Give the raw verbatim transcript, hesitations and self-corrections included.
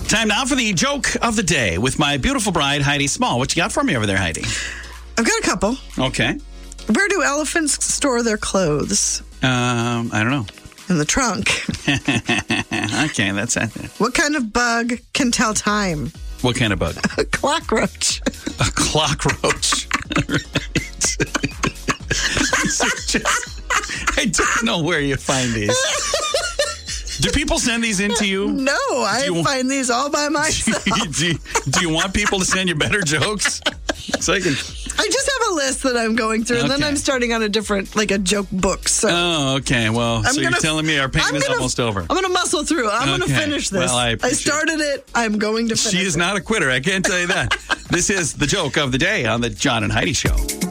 Time now for the joke of the day with my beautiful bride, Heidi Small. What you got for me over there, Heidi? I've got a couple. Okay. Where do elephants store their clothes? Um, I don't know. In the trunk. Okay, that's it. What kind of bug can tell time? What kind of bug? A cockroach. A cockroach. Right. I don't know where you find these. Do people send these in to you? No, I you, find these all by myself. do, you, do you want people to send you better jokes? So I can... I just have a list that I'm going through, and Okay. then I'm starting on a different, like a joke book. So Oh, okay. Well, I'm so gonna, you're telling me our pain I'm is gonna, almost over. I'm going to muscle through. I'm going Okay. to finish this. Well, I I appreciate started it. I'm going to finish She is it. not a quitter. I can't tell you that. This is the joke of the day on the John and Heidi Show.